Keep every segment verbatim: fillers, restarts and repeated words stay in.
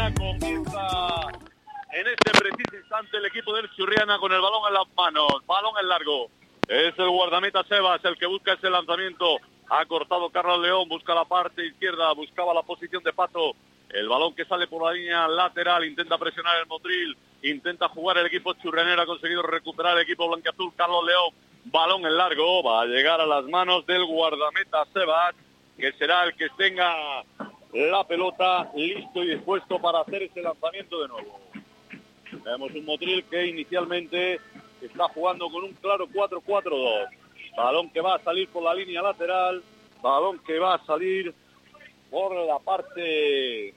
Churriana comienza en este preciso instante el equipo del Churriana con el balón en las manos, balón en largo. Es el guardameta Sebas el que busca ese lanzamiento. Ha cortado Carlos León, busca la parte izquierda, buscaba la posición de Pato. El balón que sale por la línea lateral, intenta presionar el Motril, intenta jugar el equipo churrianero, ha conseguido recuperar el equipo blanquiazul. Carlos León, balón en largo, va a llegar a las manos del guardameta Sebas, que será el que tenga la pelota listo y dispuesto para hacer ese lanzamiento de nuevo. Tenemos un Motril que inicialmente está jugando con un claro cuatro cuatro dos. Balón que va a salir por la línea lateral, balón que va a salir por la parte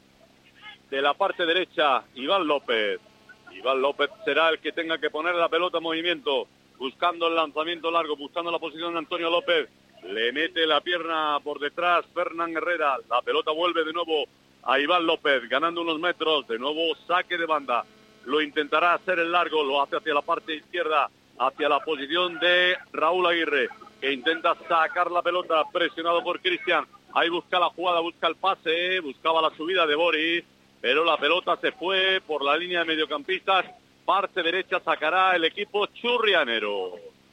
de la parte derecha, Iván López. Iván López será el que tenga que poner la pelota en movimiento, buscando el lanzamiento largo, buscando la posición de Antonio López. Le mete la pierna por detrás Fernán Herrera. La pelota vuelve de nuevo a Iván López, ganando unos metros. De nuevo saque de banda. Lo intentará hacer el largo, lo hace hacia la parte izquierda, hacia la posición de Raúl Aguirre, que intenta sacar la pelota, presionado por Cristian. Ahí busca la jugada, busca el pase, buscaba la subida de Boris, pero la pelota se fue por la línea de mediocampistas. Parte derecha sacará el equipo churrianero.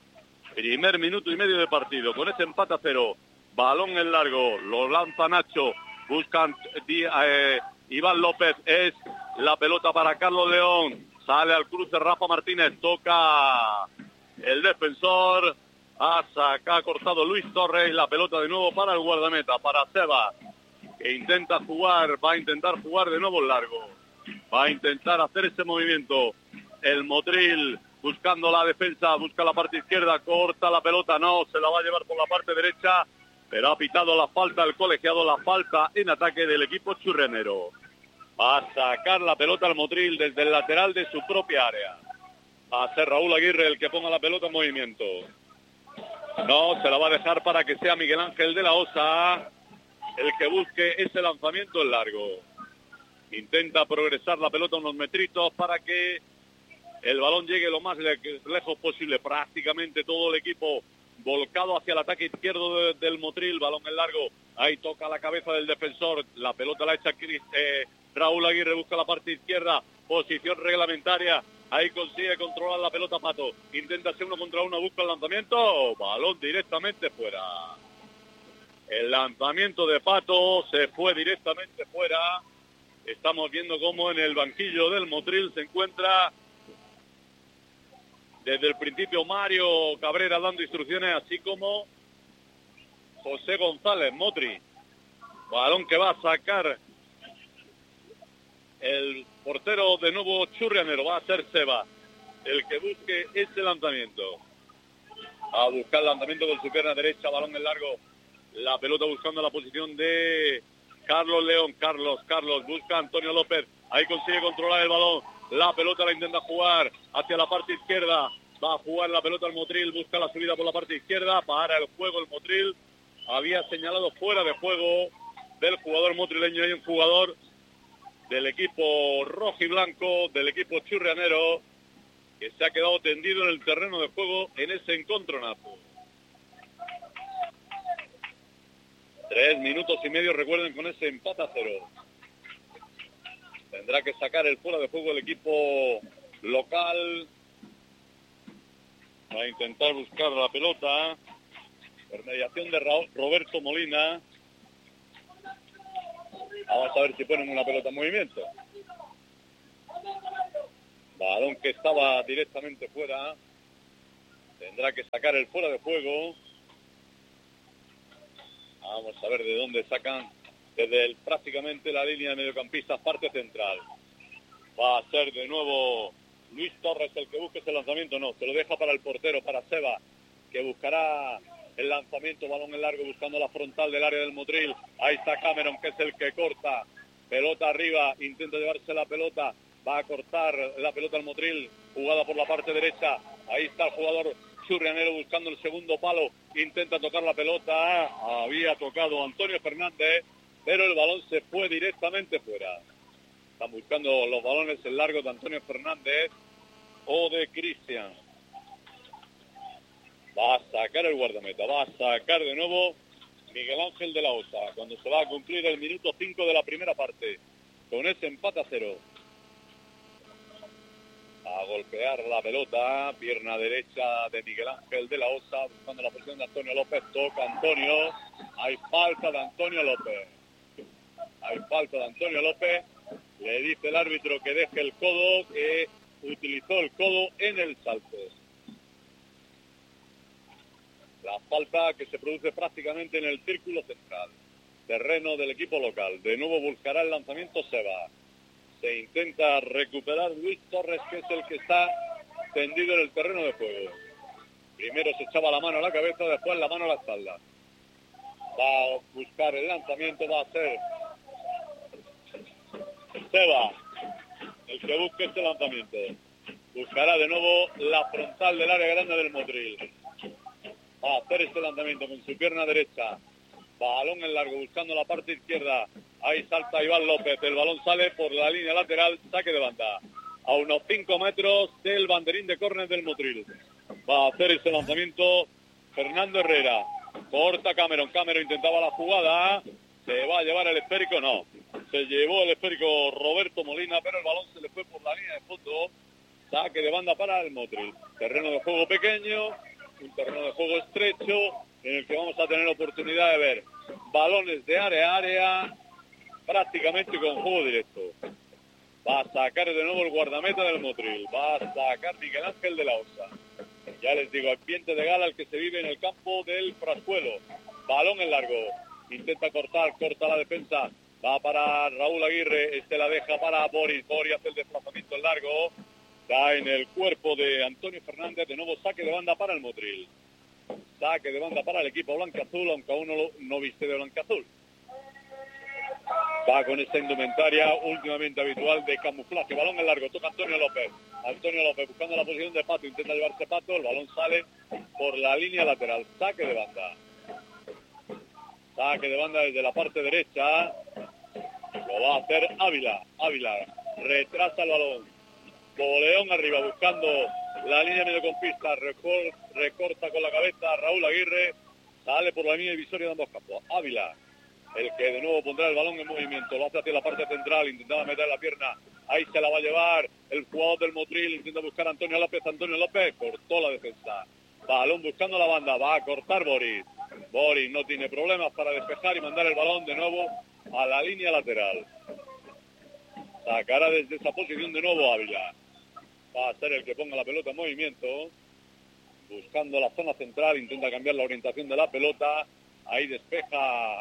Primer minuto y medio de partido, con ese empate a cero. Balón en largo, lo lanza Nacho, buscan eh, Iván López, es la pelota para Carlos León. Sale al cruce Rafa Martínez, toca el defensor, ha sacado, ha cortado Luis Torres, la pelota de nuevo para el guardameta, para Sebas, que intenta jugar, va a intentar jugar de nuevo en largo, va a intentar hacer ese movimiento. El Motril buscando la defensa, busca la parte izquierda, corta la pelota, no, se la va a llevar por la parte derecha, pero ha pitado la falta el colegiado, la falta en ataque del equipo churrianero. Va a sacar la pelota al Motril desde el lateral de su propia área. Va a ser Raúl Aguirre el que ponga la pelota en movimiento. No, se la va a dejar para que sea Miguel Ángel de la Osa el que busque ese lanzamiento en largo. Intenta progresar la pelota unos metritos para que el balón llegue lo más le lejos posible. Prácticamente todo el equipo volcado hacia el ataque izquierdo de, del Motril. Balón en largo. Ahí toca la cabeza del defensor. La pelota la echa eh, Raúl Aguirre, busca la parte izquierda, posición reglamentaria, ahí consigue controlar la pelota Pato, intenta hacer uno contra uno, busca el lanzamiento, balón directamente fuera. El lanzamiento de Pato se fue directamente fuera. Estamos viendo cómo en el banquillo del Motril se encuentra desde el principio Mario Cabrera dando instrucciones, así como José González. Motri, balón que va a sacar el portero de nuevo churrianero, va a ser Seba el que busque ese lanzamiento. A buscar el lanzamiento con su pierna derecha, balón en largo, la pelota buscando la posición de Carlos León. Carlos, Carlos, busca a Antonio López, ahí consigue controlar el balón, la pelota la intenta jugar hacia la parte izquierda, va a jugar la pelota al Motril, busca la subida por la parte izquierda, para el juego el Motril, había señalado fuera de juego del jugador motrileño. Hay un jugador del equipo rojo y blanco, del equipo churrianero, que se ha quedado tendido en el terreno de juego en ese encontronazo. Tres minutos y medio, recuerden, con ese empate a cero. Tendrá que sacar el fuera de juego el equipo local. Va a intentar buscar la pelota. Por mediación de Ra- Roberto Molina. Vamos a ver si ponen una pelota en movimiento. Balón que estaba directamente fuera. Tendrá que sacar el fuera de juego. Vamos a ver de dónde sacan. Desde el, prácticamente la línea de mediocampistas, parte central. Va a ser de nuevo Luis Torres el que busque ese lanzamiento. No, se lo deja para el portero, para Seba, que buscará el lanzamiento, balón en largo, buscando la frontal del área del Motril. Ahí está Cameron, que es el que corta. Pelota arriba, intenta llevarse la pelota. Va a cortar la pelota al Motril, jugada por la parte derecha. Ahí está el jugador churrianero buscando el segundo palo. Intenta tocar la pelota. Había tocado Antonio Fernández, pero el balón se fue directamente fuera. Están buscando los balones en largo de Antonio Fernández o de Cristian. Va a sacar el guardameta, va a sacar de nuevo Miguel Ángel de la Osa, cuando se va a cumplir el minuto cinco de la primera parte. con ese empate a cero. A golpear la pelota, pierna derecha de Miguel Ángel de la Osa, buscando la posición de Antonio López, toca Antonio, hay falta de Antonio López, hay falta de Antonio López, le dice el árbitro que deje el codo, que utilizó el codo en el salto. La falta que se produce prácticamente en el círculo central, terreno del equipo local, de nuevo buscará el lanzamiento Seba. Se intenta recuperar Luis Torres, que es el que está tendido en el terreno de juego. Primero se echaba la mano a la cabeza, después la mano a la espalda. Va a buscar el lanzamiento, va a ser Seba el que busque este lanzamiento. Buscará de nuevo la frontal del área grande del Motril. Va a hacer este lanzamiento con su pierna derecha. Balón en largo, buscando la parte izquierda. Ahí salta Iván López. El balón sale por la línea lateral. Saque de banda. A unos cinco metros del banderín de córner del Motril. Va a hacer ese lanzamiento Fernando Herrera. Corta Cameron. Cameron intentaba la jugada. ¿Se va a llevar el esférico? No. Se llevó el esférico Roberto Molina, pero el balón se le fue por la línea de fondo. Saque de banda para el Motril. Terreno de juego pequeño. Un terreno de juego estrecho en el que vamos a tener oportunidad de ver balones de área a área prácticamente con juego directo. Va a sacar de nuevo el guardameta del Motril, va a sacar Miguel Ángel de la Osa. Ya les digo, ambiente de gala el que se vive en el campo del Frascuelo. Balón en largo, intenta cortar, corta la defensa, va para Raúl Aguirre, este la deja para Boris, Boris hace el desplazamiento en largo, da en el cuerpo de Antonio Fernández, de nuevo saque de banda para el Motril. Saque de banda para el equipo blanca-azul, aunque aún no, no viste de blanca-azul. Va con esta indumentaria últimamente habitual de camuflaje. Balón en largo, toca Antonio López. Antonio López buscando la posición de Pato, intenta llevarse Pato, el balón sale por la línea lateral. Saque de banda. Saque de banda desde la parte derecha. Lo va a hacer Ávila. Ávila retrasa el balón. Boleón arriba buscando la línea mediocampista, recor, recorta con la cabeza Raúl Aguirre, sale por la línea divisoria de ambos campos. Ávila, el que de nuevo pondrá el balón en movimiento, lo hace hacia la parte central, intentaba meter la pierna, ahí se la va a llevar el jugador del Motril, intenta buscar a Antonio López, Antonio López cortó la defensa, balón buscando la banda, va a cortar Boris, Boris no tiene problemas para despejar y mandar el balón de nuevo a la línea lateral. Sacará desde esa posición de nuevo Ávila. Va a ser el que ponga la pelota en movimiento. Buscando la zona central. Intenta cambiar la orientación de la pelota. Ahí despeja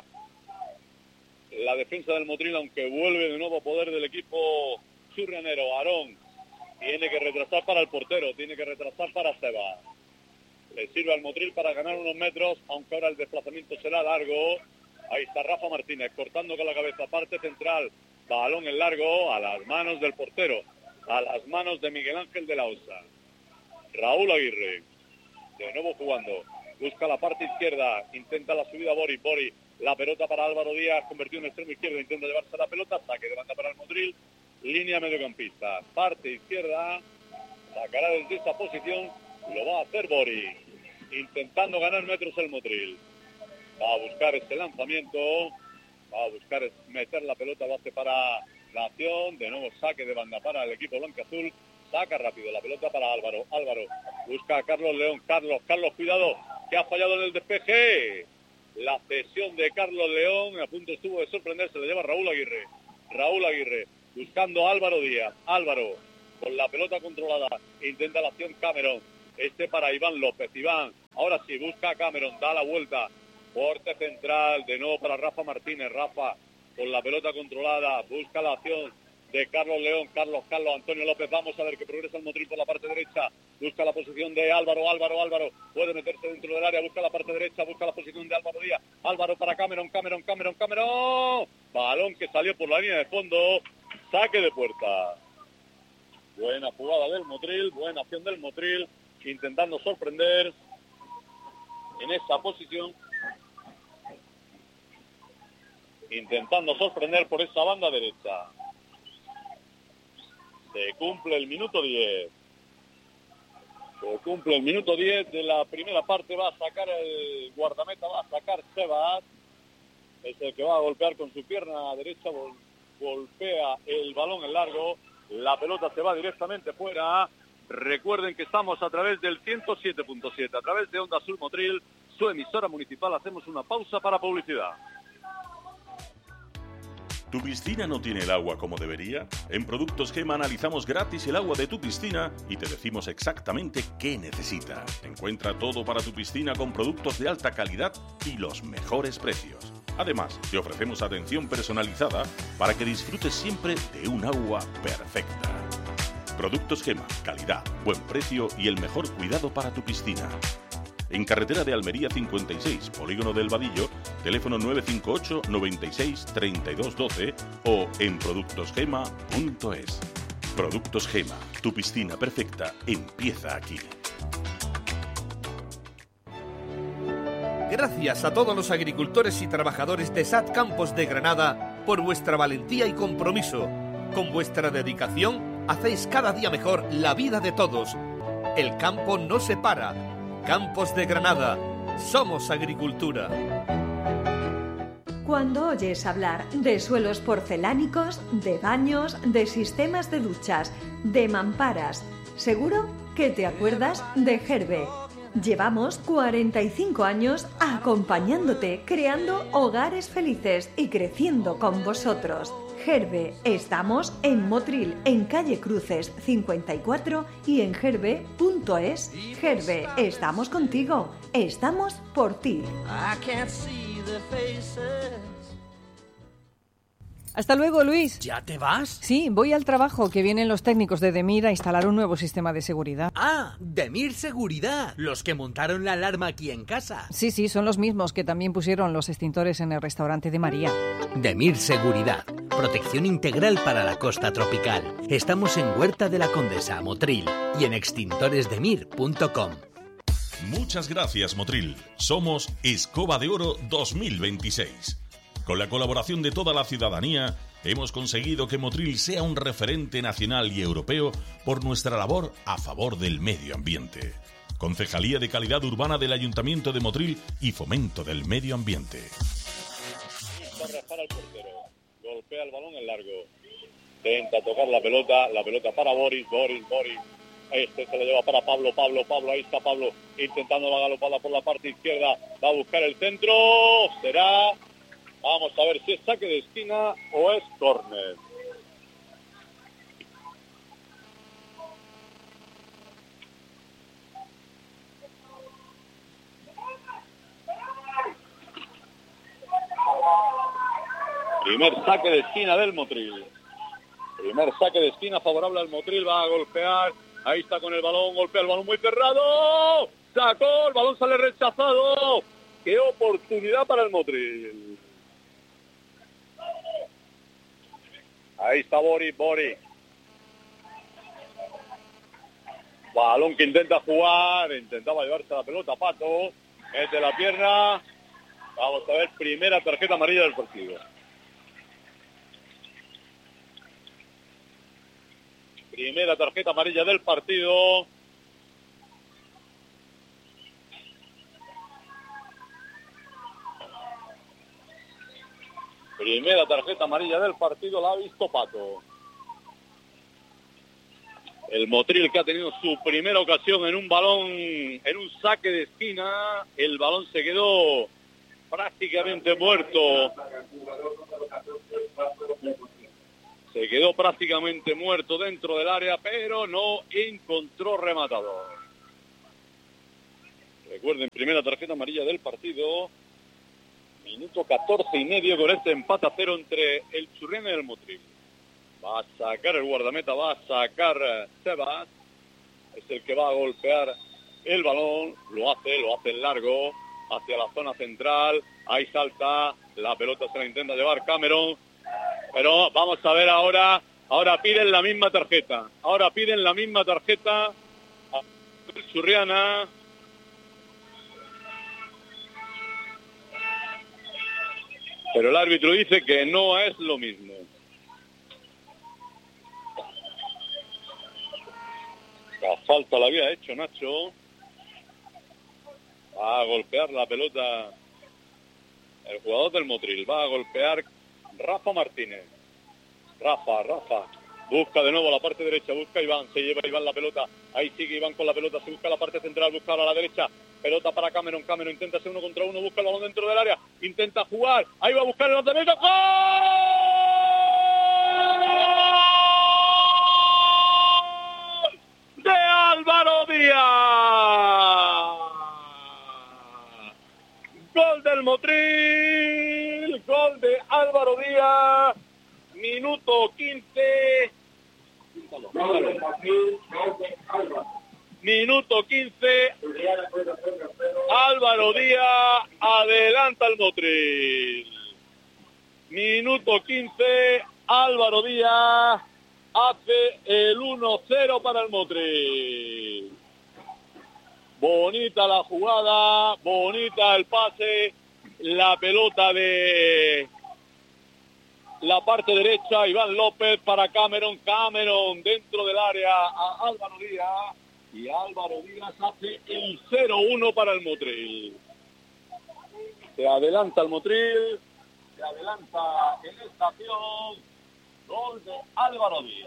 la defensa del Motril, aunque vuelve de nuevo a poder del equipo churrianero. Aarón tiene que retrasar para el portero. Tiene que retrasar para Seba. Le sirve al Motril para ganar unos metros, aunque ahora el desplazamiento será largo. Ahí está Rafa Martínez cortando con la cabeza. Parte central. Balón en largo a las manos del portero. A las manos de Miguel Ángel de la Osa. Raúl Aguirre. De nuevo jugando. Busca la parte izquierda. Intenta la subida Boris. Boris. La pelota para Álvaro Díaz. Convertido en extremo izquierdo. Intenta llevarse la pelota. Saque de banda para el Motril. Línea mediocampista. Parte izquierda. Sacará desde esa posición. Lo va a hacer Boris. Intentando ganar metros el Motril. Va a buscar este lanzamiento. Va a buscar meter la pelota base para la acción. De nuevo saque de banda para el equipo blanca-azul. Saca rápido la pelota para Álvaro. Álvaro busca a Carlos León. Carlos, Carlos, cuidado, que ha fallado en el despeje. La cesión de Carlos León. A punto estuvo de sorprenderse. Le lleva Raúl Aguirre. Raúl Aguirre buscando a Álvaro Díaz. Álvaro con la pelota controlada. Intenta la acción Cameron. Este para Iván López. Iván, ahora sí, busca a Cameron. Da la vuelta. Corte central, de nuevo para Rafa Martínez. Rafa con la pelota controlada, busca la acción de Carlos León. Carlos, Carlos, Antonio López. Vamos a ver que progresa el Motril por la parte derecha. Busca la posición de Álvaro, Álvaro, Álvaro. Puede meterse dentro del área, busca la parte derecha, busca la posición de Álvaro Díaz. Álvaro para Cameron, Cameron, Cameron, Cameron. Balón que salió por la línea de fondo. Saque de puerta. Buena jugada del Motril, buena acción del Motril. Intentando sorprender en esa posición. Intentando sorprender por esa banda derecha. Se cumple el minuto diez. Se cumple el minuto diez de la primera parte. Va a sacar el guardameta, va a sacar Sebas. Es el que va a golpear con su pierna derecha, golpea el balón en largo, la pelota se va directamente fuera. Recuerden que estamos a través del ciento siete punto siete, a través de Onda Sur Motril, su emisora municipal. Hacemos una pausa para publicidad. ¿Tu piscina no tiene el agua como debería? En Productos Gema analizamos gratis el agua de tu piscina y te decimos exactamente qué necesita. Encuentra todo para tu piscina con productos de alta calidad y los mejores precios. Además, te ofrecemos atención personalizada para que disfrutes siempre de un agua perfecta. Productos Gema, calidad, buen precio y el mejor cuidado para tu piscina. En carretera de Almería cincuenta y seis, Polígono del Vadillo, teléfono nueve cinco ocho, noventa y seis, treinta y dos doce o en productos gema punto es. Productos Gema, tu piscina perfecta empieza aquí. Gracias a todos los agricultores y trabajadores de S A T Campos de Granada por vuestra valentía y compromiso. Con vuestra dedicación, hacéis cada día mejor la vida de todos. El campo no se para. Campos de Granada. Somos agricultura. Cuando oyes hablar de suelos porcelánicos, de baños, de sistemas de duchas, de mamparas, seguro que te acuerdas de Gerbe. Llevamos cuarenta y cinco años acompañándote, creando hogares felices y creciendo con vosotros. Gerbe, estamos en Motril, en calle Cruces cincuenta y cuatro y en gerbe punto es. Gerbe, estamos contigo, estamos por ti. Hasta luego, Luis. ¿Ya te vas? Sí, voy al trabajo, que vienen los técnicos de Demir a instalar un nuevo sistema de seguridad. Ah, Demir Seguridad, los que montaron la alarma aquí en casa. Sí, sí, son los mismos que también pusieron los extintores en el restaurante de María. Demir Seguridad, protección integral para la costa tropical. Estamos en Huerta de la Condesa, Motril, y en extintores demir punto com. Muchas gracias, Motril. Somos Escoba de Oro dos mil veintiséis. Con la colaboración de toda la ciudadanía, hemos conseguido que Motril sea un referente nacional y europeo por nuestra labor a favor del medio ambiente. Concejalía de Calidad Urbana del Ayuntamiento de Motril y Fomento del Medio Ambiente. Para el portero, golpea el balón en largo, intenta tocar la pelota, la pelota para Boris, Boris, Boris. Este se lo lleva para Pablo, Pablo, Pablo, ahí está Pablo, intentando la galopada por la parte izquierda, va a buscar el centro, será... Vamos a ver si es saque de esquina o es córner. Primer saque de esquina del Motril. Primer saque de esquina favorable al Motril. Va a golpear. Ahí está con el balón. Golpea el balón muy cerrado. Sacó. El balón sale rechazado. Qué oportunidad para el Motril. Ahí está Boris, Boris. Balón que intenta jugar, intentaba llevarse la pelota, Pato. Es de la pierna. Vamos a ver, primera tarjeta amarilla del partido. Primera tarjeta amarilla del partido. Primera tarjeta amarilla del partido, la ha visto Pato. El Motril, que ha tenido su primera ocasión en un balón, en un saque de esquina. El balón se quedó prácticamente muerto. Se quedó prácticamente muerto dentro del área, pero no encontró rematador. Recuerden, primera tarjeta amarilla del partido. Minuto catorce y medio con este empate a cero entre el Churriana y el Motril. Va a sacar el guardameta, va a sacar Sebas. Es el que va a golpear el balón. Lo hace, lo hace en largo hacia la zona central. Ahí salta, la pelota se la intenta llevar Cameron. Pero vamos a ver ahora, ahora piden la misma tarjeta. Ahora piden la misma tarjeta a el Churriana. Pero el árbitro dice que no es lo mismo. La falta la había hecho Nacho. Va a golpear la pelota el jugador del Motril. Va a golpear Rafa Martínez. Rafa, Rafa. Busca de nuevo la parte derecha, busca Iván, se lleva Iván la pelota, ahí sigue Iván con la pelota, se busca la parte central, busca a la derecha, pelota para Cameron, Cameron intenta hacer uno contra uno, busca el balón dentro del área, intenta jugar, ahí va a buscar el lanzamiento, ¡gol! ¡De Álvaro Díaz! ¡Gol del Motril! ¡Gol de Álvaro Díaz! Minuto quince. Minuto quince. Álvaro Díaz adelanta al Motril. Minuto quince. Álvaro Díaz hace el uno cero para el Motril. Bonita la jugada, bonita el pase, la pelota de la parte derecha, Iván López para Cameron, Cameron dentro del área a Álvaro Díaz, y Álvaro Díaz hace el cero uno para el Motril. Se adelanta el Motril, se adelanta en esta acción, gol de Álvaro Díaz.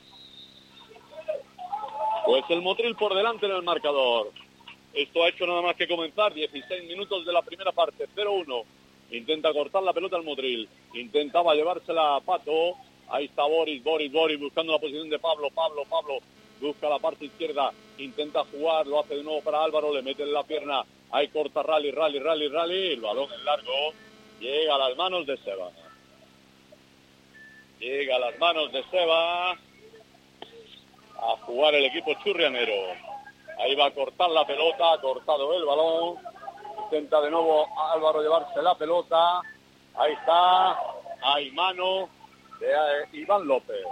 Pues el Motril por delante en el marcador. Esto ha hecho nada más que comenzar, dieciséis minutos de la primera parte, cero uno. Intenta cortar la pelota al Motril, intentaba llevársela a Pato, ahí está Boris, Boris, Boris, buscando la posición de Pablo, Pablo, Pablo, busca la parte izquierda, intenta jugar, lo hace de nuevo para Álvaro, le mete en la pierna, ahí corta Rally, Rally, Rally, Rally, el balón en largo, llega a las manos de Seba. Llega a las manos de Seba a jugar el equipo churrianero. Ahí va a cortar la pelota, ha cortado el balón. Intenta de nuevo Álvaro llevarse la pelota. Ahí está. Hay mano de eh, Iván López.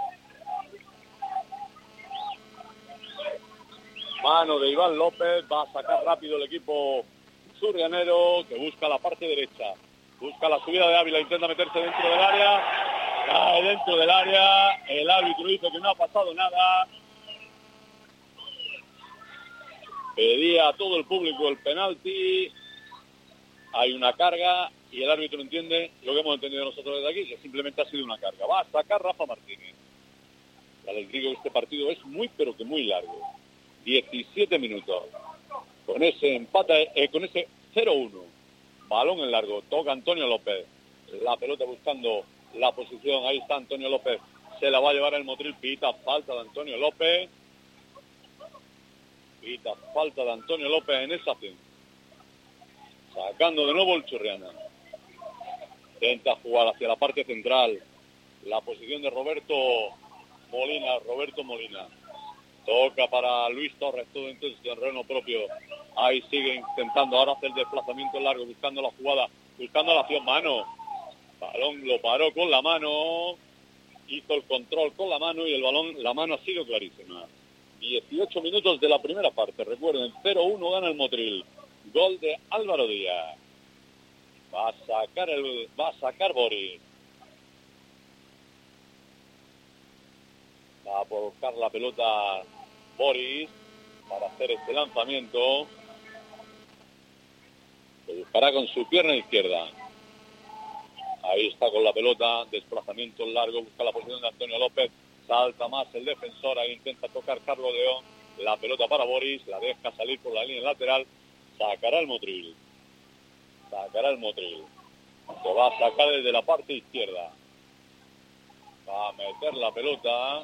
Mano de Iván López. Va a sacar rápido el equipo churrianero que busca la parte derecha. Busca la subida de Ávila. Intenta meterse dentro del área. Cae dentro del área. El árbitro dice que no ha pasado nada. Pedía a todo el público el penalti. Hay una carga y el árbitro entiende lo que hemos entendido nosotros desde aquí, que simplemente ha sido una carga. Va a sacar Rafa Martínez. Ya les digo que este partido es muy, pero que muy largo. diecisiete minutos. Con ese empate, eh, con ese cero uno. Balón en largo. Toca Antonio López. La pelota buscando la posición. Ahí está Antonio López. Se la va a llevar el Motril. Pita falta de Antonio López. Pita falta de Antonio López en esa acción. Sacando de nuevo el Churriana. Intenta jugar hacia la parte central. La posición de Roberto Molina. Roberto Molina. Toca para Luis Torres. Todo en terreno propio. Ahí sigue intentando ahora hacer el desplazamiento largo. Buscando la jugada. Buscando la acción. Mano. Balón lo paró con la mano. Hizo el control con la mano. Y el balón, la mano ha sido clarísima. dieciocho minutos de la primera parte. Recuerden, cero uno gana el Motril. Gol de Álvaro Díaz. Va a sacar el, va a sacar Boris. Va a buscar la pelota Boris para hacer este lanzamiento. Lo buscará con su pierna izquierda. Ahí está con la pelota. Desplazamiento largo. Busca la posición de Antonio López. Salta más el defensor. Ahí intenta tocar Carlos León. La pelota para Boris. La deja salir por la línea lateral. Sacará el Motril. Sacará el Motril. Se va a sacar desde la parte izquierda. Va a meter la pelota.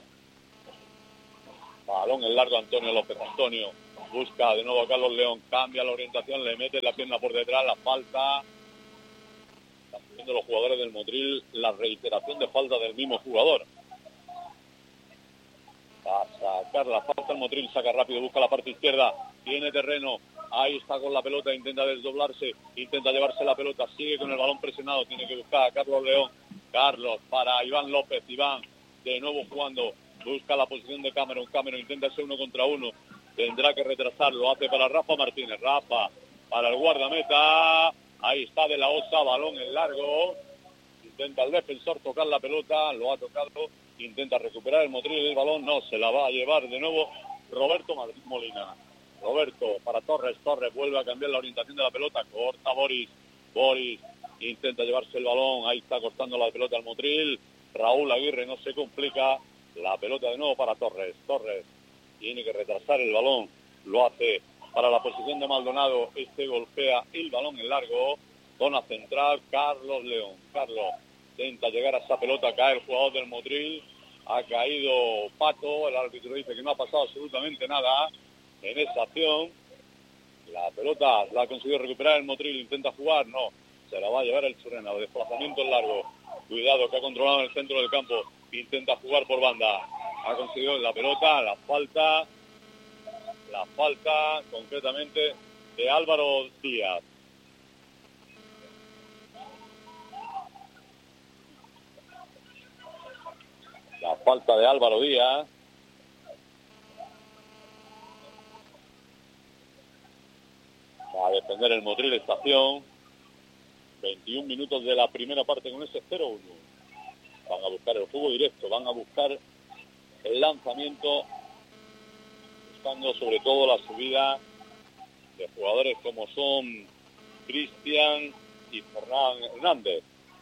Balón en largo Antonio López. Antonio busca de nuevo a Carlos León. Cambia la orientación. Le mete la pierna por detrás. La falta. Están viendo los jugadores del Motril la reiteración de falta del mismo jugador. Va a sacar la falta el Motril. Saca rápido. Busca la parte izquierda. Tiene terreno. Ahí está con la pelota, intenta desdoblarse, intenta llevarse la pelota, sigue con el balón presionado, tiene que buscar a Carlos León. Carlos para Iván López, Iván de nuevo jugando, busca la posición de Cameron, Cameron intenta hacer uno contra uno, tendrá que retrasarlo, hace para Rafa Martínez, Rafa para el guardameta, ahí está De la Osa, balón en largo, intenta el defensor tocar la pelota, lo ha tocado, intenta recuperar el Motril, el balón no, se la va a llevar de nuevo Roberto Molina. Roberto para Torres, Torres vuelve a cambiar la orientación de la pelota, corta Boris, Boris intenta llevarse el balón, ahí está cortando la pelota al Motril, Raúl Aguirre no se complica. La pelota de nuevo para Torres. Torres tiene que retrasar el balón. Lo hace para la posición de Maldonado. Este golpea el balón en largo. Zona central, Carlos León. Carlos intenta llegar a esa pelota. Cae el jugador del Motril. Ha caído Pato. El árbitro dice que no ha pasado absolutamente nada en esa acción. La pelota la ha conseguido recuperar el Motril. Intenta jugar. No. Se la va a llevar el Churriana. Desplazamiento en largo. Cuidado, que ha controlado en el centro del campo. Intenta jugar por banda. Ha conseguido la pelota. La falta. La falta concretamente de Álvaro Díaz. La falta de Álvaro Díaz. Va a defender el Motril Estación. veintiún minutos de la primera parte con ese cero uno. Van a buscar el juego directo, van a buscar el lanzamiento, buscando sobre todo la subida de jugadores como son Cristian y Fernán Hernández.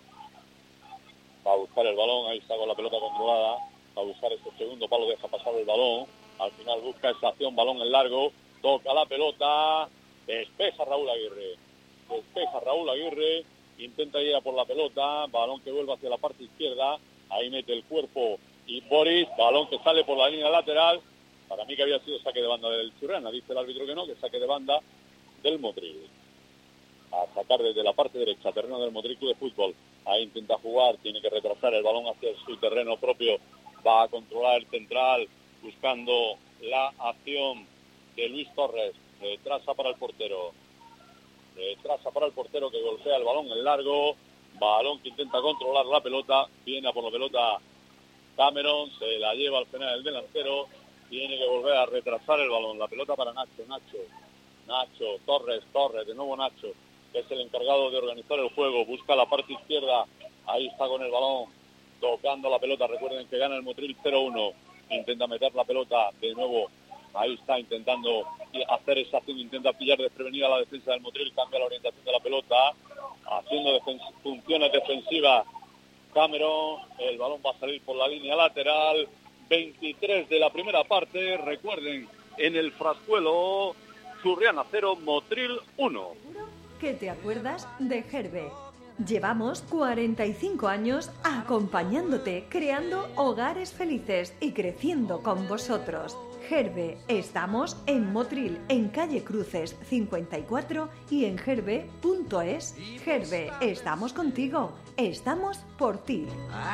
Va a buscar el balón, ahí está con la pelota controlada, va a buscar ese segundo palo, deja pasar el balón, al final busca esa acción, balón en largo, toca la pelota, despeja Raúl Aguirre. Despeja Raúl Aguirre, intenta ir a por la pelota, balón que vuelve hacia la parte izquierda, ahí mete el cuerpo y Boris, balón que sale por la línea lateral, para mí que había sido saque de banda del Churriana, dice el árbitro que no, que saque de banda del Motril. A sacar desde la parte derecha, terreno del Motril Club de Fútbol, ahí intenta jugar, tiene que retrasar el balón hacia su terreno propio, va a controlar el central, buscando la acción de Luis Torres, retrasa para el portero. Eh, traza para el portero que golpea el balón en largo, balón que intenta controlar la pelota, viene a por la pelota Cameron, se la lleva al final el delantero, tiene que volver a retrasar el balón, la pelota para Nacho, Nacho, Nacho, Torres, Torres, de nuevo Nacho, que es el encargado de organizar el juego, busca la parte izquierda, ahí está con el balón, tocando la pelota, recuerden que gana el Motril cero uno, intenta meter la pelota de nuevo. Ahí está intentando hacer esa acción, intenta pillar desprevenida la defensa del Motril, cambia la orientación de la pelota, haciendo defen- funciones defensivas. Cameron, el balón va a salir por la línea lateral, veintitrés de la primera parte, recuerden, en el Frascuelo, Churriana cero, Motril uno. ¿Seguro que te acuerdas de Gerbe? Llevamos cuarenta y cinco años acompañándote, creando hogares felices y creciendo con vosotros. Gerbe, estamos en Motril, en calle Cruces cincuenta y cuatro y en gerbe punto es. Gerbe, estamos contigo, estamos por ti.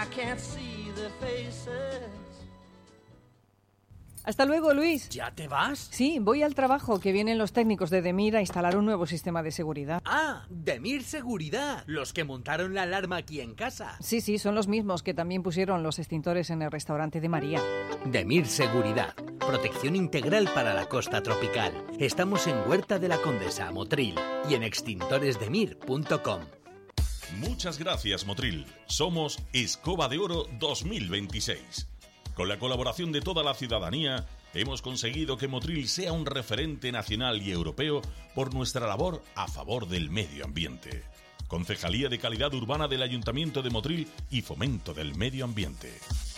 Hasta luego, Luis. ¿Ya te vas? Sí, voy al trabajo, que vienen los técnicos de Demir a instalar un nuevo sistema de seguridad. Ah, Demir Seguridad, los que montaron la alarma aquí en casa. Sí, sí, son los mismos que también pusieron los extintores en el restaurante de María. Demir Seguridad, protección integral para la costa tropical. Estamos en Huerta de la Condesa, Motril, y en extintores demir punto com. Muchas gracias, Motril. Somos Escoba de Oro dos mil veintiséis. Con la colaboración de toda la ciudadanía, hemos conseguido que Motril sea un referente nacional y europeo por nuestra labor a favor del medio ambiente. Concejalía de Calidad Urbana del Ayuntamiento de Motril y Fomento del Medio Ambiente.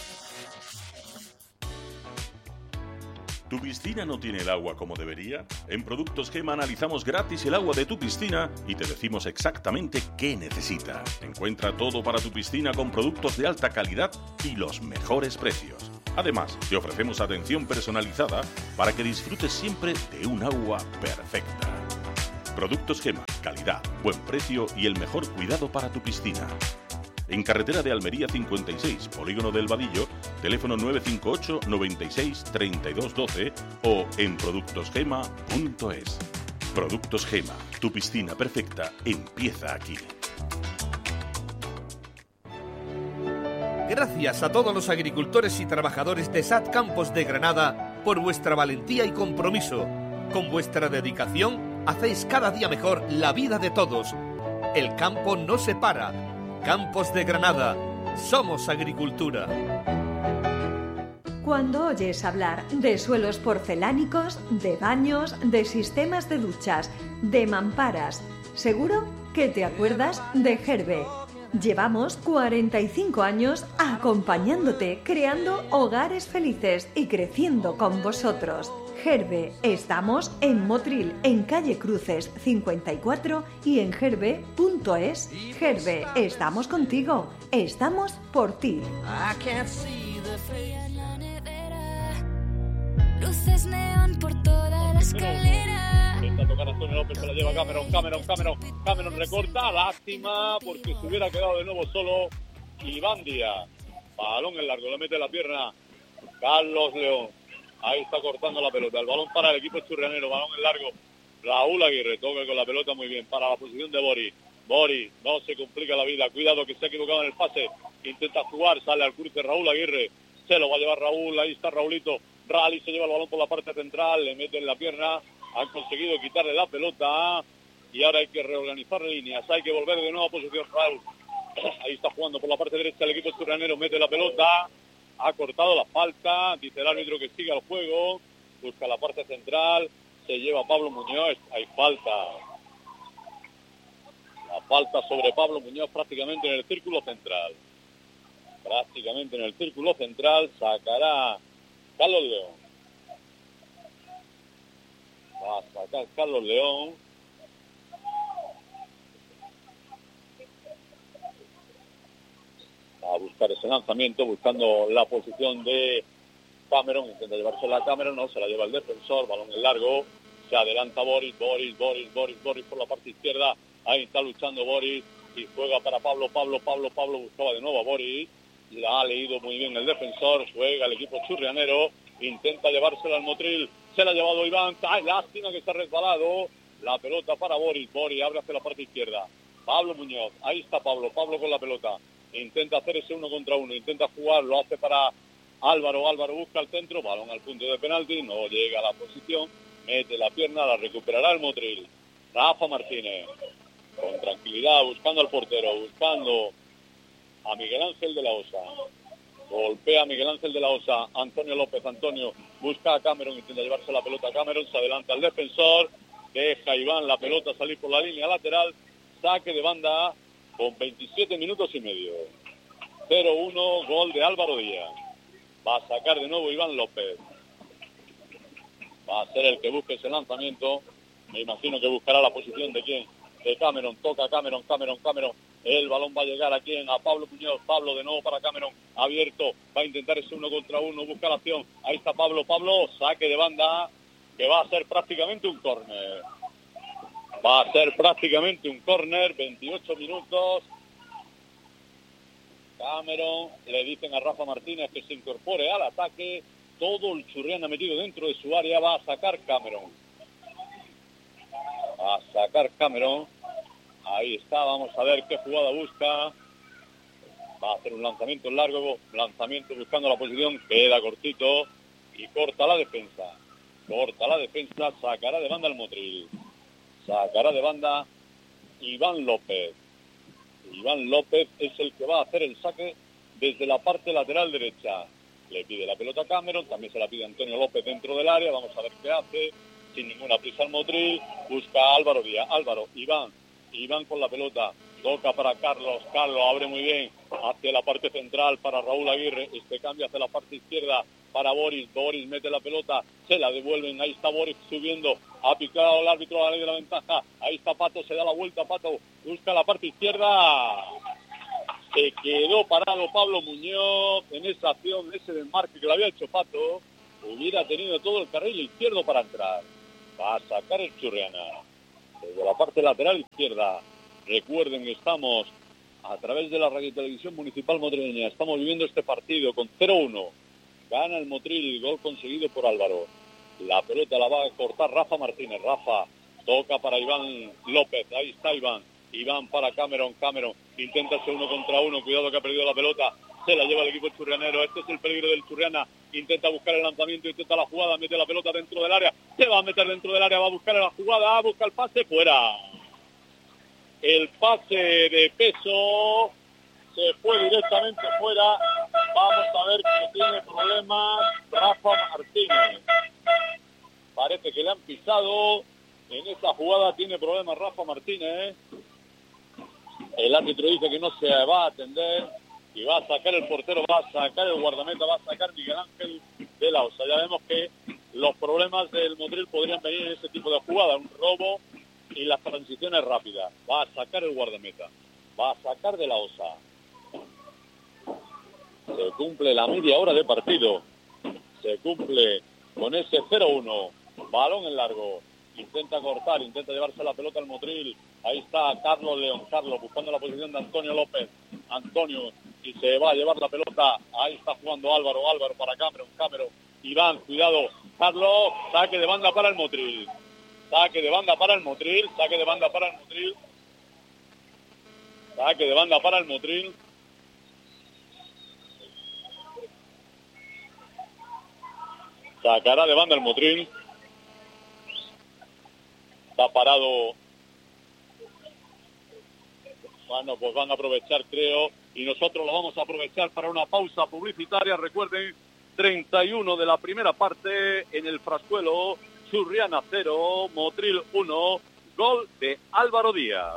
¿Tu piscina no tiene el agua como debería? En Productos Gema analizamos gratis el agua de tu piscina y te decimos exactamente qué necesita. Encuentra todo para tu piscina con productos de alta calidad y los mejores precios. Además, te ofrecemos atención personalizada para que disfrutes siempre de un agua perfecta. Productos Gema, calidad, buen precio y el mejor cuidado para tu piscina. En carretera de Almería cincuenta y seis, Polígono del Vadillo, teléfono nueve cinco ocho, noventa y seis, treinta y dos doce o en productos gema punto es. Productos Gema, tu piscina perfecta empieza aquí. Gracias a todos los agricultores y trabajadores de S A T Campos de Granada por vuestra valentía y compromiso. Con vuestra dedicación hacéis cada día mejor la vida de todos. El campo no se para. Campos de Granada, somos agricultura. Cuando oyes hablar de suelos porcelánicos, de baños, de sistemas de duchas, de mamparas, seguro que te acuerdas de Gerbe. Llevamos cuarenta y cinco años acompañándote, creando hogares felices y creciendo con vosotros. Gerbe, estamos en Motril, en calle Cruces cincuenta y cuatro y en gerbe punto es. Gerbe, estamos contigo, estamos por ti. Luces neón por toda la escalera. Intenta tocar Antonio López, se la lleva Cameron, Cameron, Cameron, Cameron recorta, lástima porque se hubiera quedado de nuevo solo Iván Díaz. Balón en largo, le mete la pierna Carlos León. Ahí está cortando la pelota. El balón para el equipo churrianero. Balón en largo. Raúl Aguirre toca con la pelota muy bien. Para la posición de Boris. Boris no se complica la vida. Cuidado que se ha equivocado en el pase. Intenta jugar. Sale al cruce Raúl Aguirre. Se lo va a llevar Raúl. Ahí está Raulito. Rally se lleva el balón por la parte central. Le mete en la pierna. Han conseguido quitarle la pelota. Y ahora hay que reorganizar líneas. Hay que volver de nuevo a posición Raúl. Ahí está jugando por la parte derecha el equipo churrianero. Mete la pelota. Ha cortado la falta, dice el árbitro que siga el juego, busca la parte central, se lleva a Pablo Muñoz, hay falta. La falta sobre Pablo Muñoz prácticamente en el círculo central. Prácticamente en el círculo central sacará Carlos León. Va a sacar Carlos León. A buscar ese lanzamiento, buscando la posición de Cameron, intenta llevarse la Cameron, no, se la lleva el defensor, balón en largo, se adelanta Boris, Boris, Boris, Boris, Boris por la parte izquierda, ahí está luchando Boris, y juega para Pablo, Pablo, Pablo, Pablo, buscaba de nuevo a Boris, la ha leído muy bien el defensor, juega el equipo churrianero, intenta llevársela al Motril, se la ha llevado Iván, ay, lástima que está resbalado, la pelota para Boris, Boris abre hacia la parte izquierda, Pablo Muñoz, ahí está Pablo, Pablo con la pelota, intenta hacer ese uno contra uno, intenta jugar, lo hace para Álvaro, Álvaro busca el centro, balón al punto de penalti, no llega a la posición, mete la pierna, la recuperará el Motril. Rafa Martínez, con tranquilidad, buscando al portero, buscando a Miguel Ángel de la Osa. Golpea a Miguel Ángel de la Osa, Antonio López, Antonio busca a Cameron, intenta llevarse la pelota a Cameron, se adelanta el defensor, deja a Iván la pelota salir por la línea lateral, saque de banda con veintisiete minutos y medio. cero uno, gol de Álvaro Díaz. Va a sacar de nuevo Iván López. Va a ser el que busque ese lanzamiento. Me imagino que buscará la posición de quién. De Cameron, toca Cameron, Cameron, Cameron. El balón va a llegar a quién, a Pablo Muñoz. Pablo de nuevo para Cameron, abierto. Va a intentar ese uno contra uno, busca la acción. Ahí está Pablo, Pablo, saque de banda, que va a ser prácticamente un córner. Va a ser prácticamente un córner, veintiocho minutos. Cameron, le dicen a Rafa Martínez que se incorpore al ataque. Todo el Churriana metido dentro de su área, va a sacar Cameron. Va a sacar Cameron. Ahí está, vamos a ver qué jugada busca. Va a hacer un lanzamiento largo, lanzamiento buscando la posición, queda cortito y corta la defensa. Corta la defensa, sacará de banda el Motril. Sacará de banda Iván López. Iván López es el que va a hacer el saque desde la parte lateral derecha. Le pide la pelota a Cameron, también se la pide Antonio López dentro del área. Vamos a ver qué hace. Sin ninguna prisa el Motril. Busca a Álvaro Díaz. Álvaro, Iván. Iván con la pelota. Toca para Carlos. Carlos abre muy bien hacia la parte central para Raúl Aguirre. Este cambia hacia la parte izquierda para Boris. Boris mete la pelota. Se la devuelven. Ahí está Boris subiendo. Ha picado el árbitro a la ley de la ventaja. Ahí está Pato. Se da la vuelta. Pato busca la parte izquierda. Se quedó parado Pablo Muñoz en esa acción, ese desmarque que le había hecho Pato. Hubiera tenido todo el carril izquierdo para entrar. Va a sacar el Churriana. Desde la parte lateral izquierda. Recuerden que estamos a través de la radio y televisión municipal motrileña. Estamos viviendo este partido con cero uno. Gana el Motril, gol conseguido por Álvaro. La pelota la va a cortar Rafa Martínez. Rafa toca para Iván López. Ahí está Iván. Iván para Cameron. Cameron intenta ese uno contra uno. Cuidado que ha perdido la pelota. Se la lleva el equipo churrianero. Este es el peligro del Churriana. Intenta buscar el lanzamiento, intenta la jugada, mete la pelota dentro del área. Se va a meter dentro del área, va a buscar la jugada, busca el pase, fuera. El pase de peso se fue directamente fuera. Vamos a ver que tiene problemas Rafa Martínez. Parece que le han pisado. En esta jugada tiene problemas Rafa Martínez. El árbitro dice que no se va a atender y va a sacar el portero, va a sacar el guardameta, va a sacar Miguel Ángel de la Osa. Ya vemos que los problemas del Motril podrían venir en ese tipo de jugada, un robo y las transiciones rápidas. Va a sacar el guardameta, va a sacar de la Osa. Se cumple la media hora de partido, se cumple con ese cero uno, balón en largo, intenta cortar, intenta llevarse la pelota al Motril. Ahí está Carlos León, Carlos buscando la posición de Antonio López, Antonio, y se va a llevar la pelota. Ahí está jugando Álvaro, Álvaro para Cameron, Cameron, Iván, cuidado, Carlos, saque de banda para el Motril, saque de banda para el Motril, saque de banda para el Motril, saque de banda para el Motril. Sacará de banda el Motril. Está parado. Bueno, pues van a aprovechar, creo, y nosotros lo vamos a aprovechar para una pausa publicitaria. Recuerden, treinta y uno de la primera parte en el Frascuelo, Churriana cero, Motril uno, gol de Álvaro Díaz.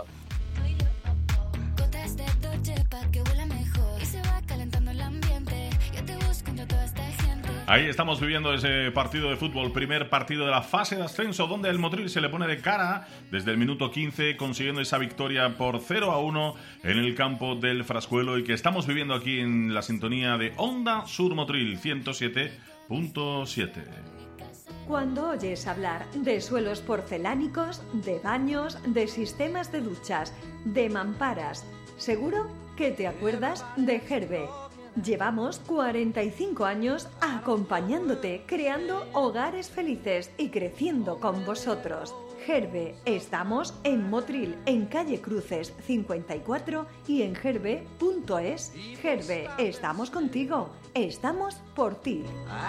Ahí estamos viviendo ese partido de fútbol, primer partido de la fase de ascenso, donde el Motril se le pone de cara desde el minuto quince, consiguiendo esa victoria por cero a uno en el campo del Frascuelo, y que estamos viviendo aquí en la sintonía de Onda Sur Motril ciento siete punto siete. Cuando oyes hablar de suelos porcelánicos, de baños, de sistemas de duchas, de mamparas, seguro que te acuerdas de Gerbe. Llevamos cuarenta y cinco años acompañándote, creando hogares felices y creciendo con vosotros. Gerbe, estamos en Motril, en calle Cruces cincuenta y cuatro y en gerbe punto es. Gerbe, estamos contigo, estamos por ti.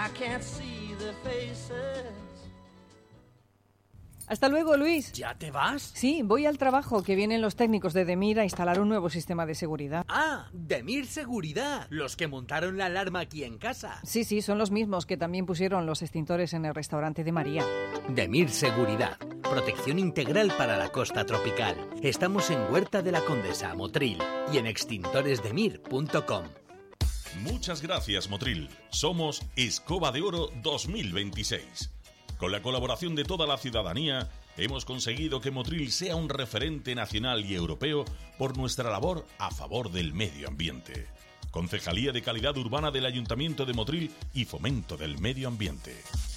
Hasta luego, Luis. ¿Ya te vas? Sí, voy al trabajo, que vienen los técnicos de Demir a instalar un nuevo sistema de seguridad. Ah, Demir Seguridad, los que montaron la alarma aquí en casa. Sí, sí, son los mismos que también pusieron los extintores en el restaurante de María. Demir Seguridad, protección integral para la costa tropical. Estamos en Huerta de la Condesa, Motril, y en extintores demir punto com. Muchas gracias, Motril. Somos Escoba de Oro dos mil veintiséis. Con la colaboración de toda la ciudadanía, hemos conseguido que Motril sea un referente nacional y europeo por nuestra labor a favor del medio ambiente. Concejalía de Calidad Urbana del Ayuntamiento de Motril y Fomento del Medio Ambiente.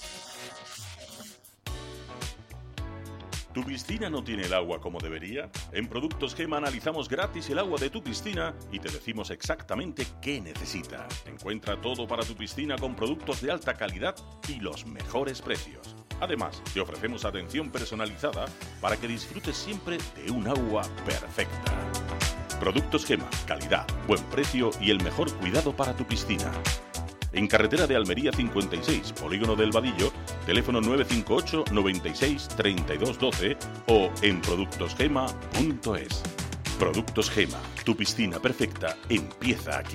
¿Tu piscina no tiene el agua como debería? En Productos Gema analizamos gratis el agua de tu piscina y te decimos exactamente qué necesita. Encuentra todo para tu piscina con productos de alta calidad y los mejores precios. Además, te ofrecemos atención personalizada para que disfrutes siempre de un agua perfecta. Productos Gema, calidad, buen precio y el mejor cuidado para tu piscina. En carretera de Almería cincuenta y seis, Polígono del Vadillo, teléfono nueve cinco ocho, noventa y seis, treinta y dos doce o en productos gema punto es. Productos Gema, tu piscina perfecta empieza aquí.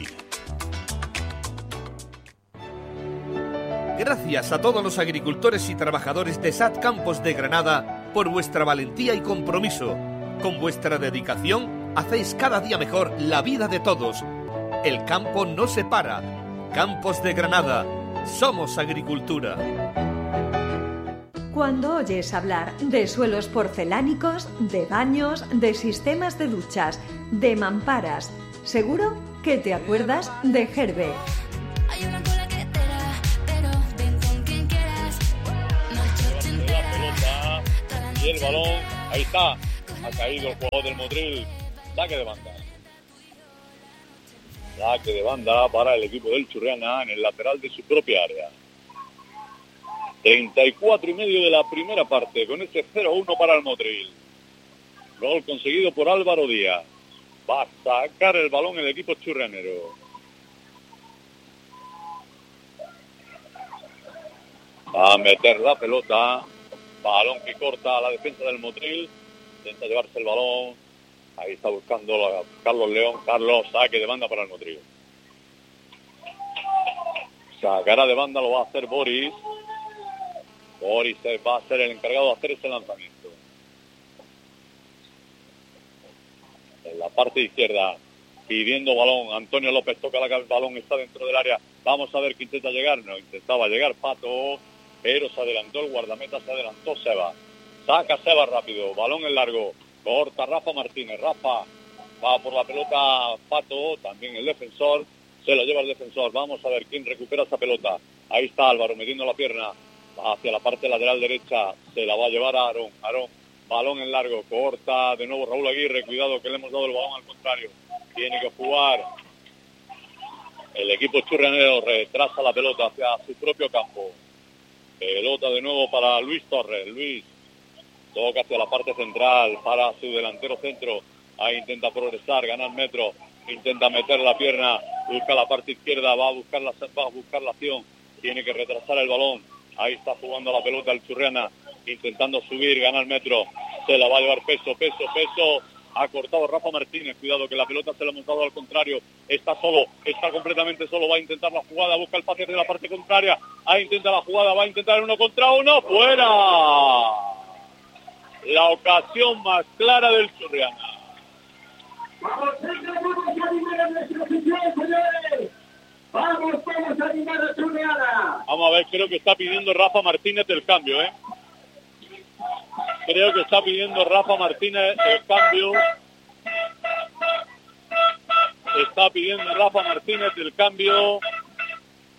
Gracias a todos los agricultores y trabajadores de S A T Campos de Granada por vuestra valentía y compromiso. Con vuestra dedicación hacéis cada día mejor la vida de todos. El campo no se para. Campos de Granada, somos agricultura. Cuando oyes hablar de suelos porcelánicos, de baños, de sistemas de duchas, de mamparas, seguro que te acuerdas de Gerbe. Hay una cola que te da, pero ven con quien quieras. Noche te entera. Y el balón, ahí está, ha caído el jugador del Motril, saque de banda. Saque de banda para el equipo del Churriana en el lateral de su propia área. treinta y cuatro y medio de la primera parte con ese cero uno para el Motril. Gol conseguido por Álvaro Díaz. Va a sacar el balón el equipo churrianero. Va a meter la pelota. Balón que corta a la defensa del Motril. Intenta llevarse el balón. Ahí está buscando a Carlos León. Carlos, saque de banda para el Motril. Sacará de banda, lo va a hacer Boris. Boris va a ser el encargado de hacer ese lanzamiento. En la parte izquierda, pidiendo balón. Antonio López toca la cabeza, el balón está dentro del área. Vamos a ver qué intenta llegar. No, intentaba llegar Pato, pero se adelantó el guardameta, se adelantó Seba. Saca Seba rápido, balón en largo. Corta Rafa Martínez. Rafa va por la pelota, Pato, también el defensor. Se lo lleva el defensor. Vamos a ver quién recupera esa pelota. Ahí está Álvaro metiendo la pierna hacia la parte lateral derecha. Se la va a llevar a Aarón. Aarón, balón en largo. Corta de nuevo Raúl Aguirre. Cuidado que le hemos dado el balón al contrario. Tiene que jugar el equipo churrianero. Retrasa la pelota hacia su propio campo. Pelota de nuevo para Luis Torres. Luis toca hacia la parte central para su delantero centro. Ahí intenta progresar, ganar metro. Intenta meter la pierna. Busca la parte izquierda. Va a buscar la, va a buscar la acción. Tiene que retrasar el balón. Ahí está jugando la pelota el Churriana. Intentando subir, ganar metro. Se la va a llevar peso, peso, peso. Ha cortado Rafa Martínez, cuidado que la pelota se la hemos dado al contrario, está solo, está completamente solo, va a intentar la jugada, busca el pase de la parte contraria, ahí intenta la jugada, va a intentar uno contra uno, ¡fuera! La ocasión más clara del Churriana. Vamos, vamos a animar a nuestra afición, señores. Vamos, vamos a animar a Churriana. Vamos a ver, creo que está pidiendo Rafa Martínez el cambio, ¿eh? Creo que está pidiendo Rafa Martínez el cambio. Está pidiendo Rafa Martínez el cambio.